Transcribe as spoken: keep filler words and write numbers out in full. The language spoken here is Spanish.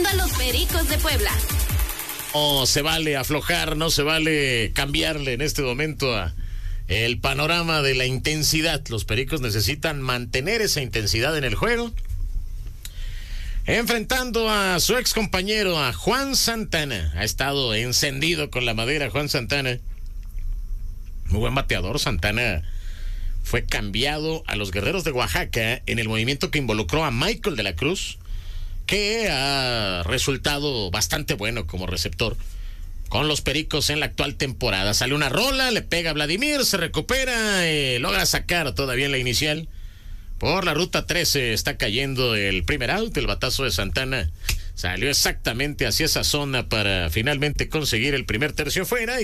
enfrentando a los Pericos de Puebla. No se vale aflojar, no se vale cambiarle en este momento a el panorama de la intensidad. Los Pericos necesitan mantener esa intensidad en el juego. Enfrentando a su ex compañero, a Juan Santana. Ha estado encendido con la madera Juan Santana. Muy buen bateador. Santana fue cambiado a los Guerreros de Oaxaca en el movimiento que involucró a Michael de la Cruz, que ha resultado bastante bueno como receptor con los Pericos en la actual temporada. Sale una rola, le pega a Vladimir, se recupera, eh, logra sacar todavía en la inicial. Por la ruta trece está cayendo el primer out. El batazo de Santana salió exactamente hacia esa zona para finalmente conseguir el primer tercio fuera. Y